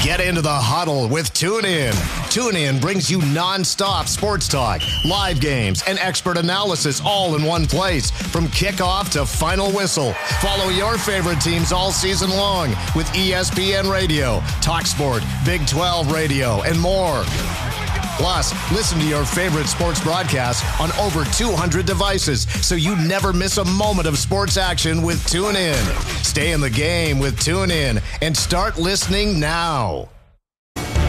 Get into the huddle with TuneIn. TuneIn brings you non-stop sports talk, live games, and expert analysis all in one place from kickoff to final whistle. Follow your favorite teams all season long with ESPN Radio, TalkSport, Big 12 Radio, and more. Plus, listen to your favorite sports broadcasts on over 200 devices so you never miss a moment of sports action with TuneIn. Stay in the game with TuneIn and start listening now.